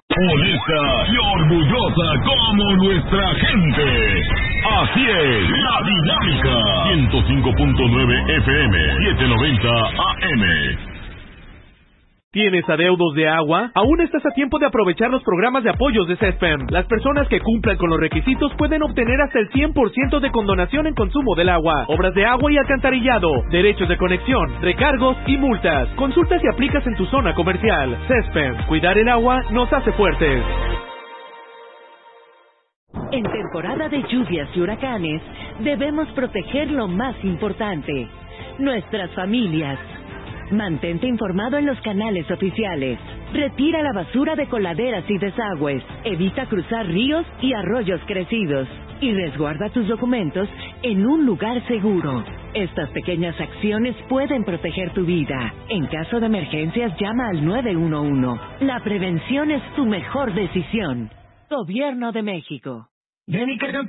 Honesta y orgullosa como nuestra gente. Así es, La Dinámica. 105.9 FM, 790 AM. ¿Tienes adeudos de agua? Aún estás a tiempo de aprovechar los programas de apoyos de CESPEM. Las personas que cumplan con los requisitos pueden obtener hasta el 100% de condonación en consumo del agua, obras de agua y alcantarillado, derechos de conexión, recargos y multas. Consulta si aplicas en tu zona comercial. CESPEM, cuidar el agua nos hace fuertes. En temporada de lluvias y huracanes, debemos proteger lo más importante, nuestras familias. Mantente informado en los canales oficiales. Retira la basura de coladeras y desagües. Evita cruzar ríos y arroyos crecidos. Y resguarda tus documentos en un lugar seguro. Estas pequeñas acciones pueden proteger tu vida. En caso de emergencias, llama al 911. La prevención es tu mejor decisión. Gobierno de México. Ven y carga